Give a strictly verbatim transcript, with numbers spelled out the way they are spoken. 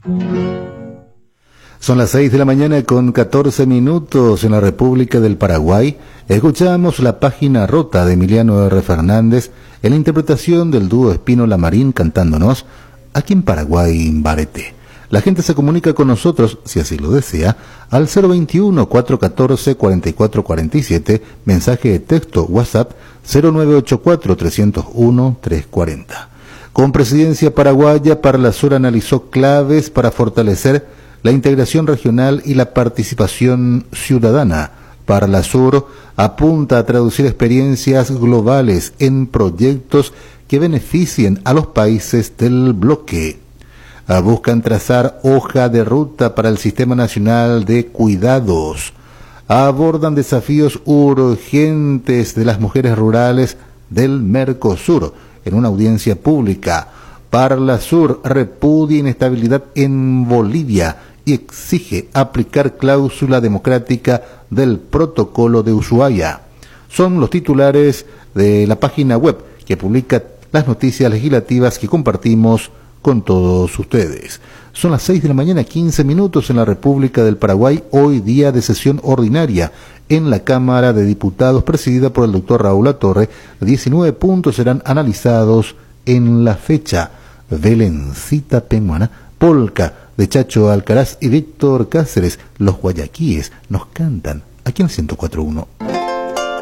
Son las seis de la mañana con catorce minutos en la República del Paraguay. Escuchamos La Página Rota de Emiliano R. Fernández en la interpretación del dúo Espínola Marín cantándonos Aquí en Paraguay, Barete. La gente se comunica con nosotros, si así lo desea, al cero veintiuno, cuatrocientos catorce, cuarenta y cuatro cuarenta y siete, mensaje de texto WhatsApp cero nueve ocho cuatro, trescientos uno, trescientos cuarenta. Con presidencia paraguaya, Parlasur analizó claves para fortalecer la integración regional y la participación ciudadana. Parlasur apunta a traducir experiencias globales en proyectos que beneficien a los países del bloque. Buscan trazar hoja de ruta para el Sistema Nacional de Cuidados. Abordan desafíos urgentes de las mujeres rurales del Mercosur en una audiencia pública. Parlasur repudia inestabilidad en Bolivia y exige aplicar cláusula democrática del Protocolo de Ushuaia. Son los titulares de la página web que publica las noticias legislativas que compartimos con todos ustedes. Son las seis de la mañana, quince minutos en la República del Paraguay, hoy día de sesión ordinaria en la Cámara de Diputados presidida por el doctor Raúl Latorre. diecinueve puntos serán analizados en la fecha. Belencita Pemuana, Polka de Chacho Alcaraz y Víctor Cáceres, los guayaquíes, nos cantan aquí en ciento cuatro punto uno.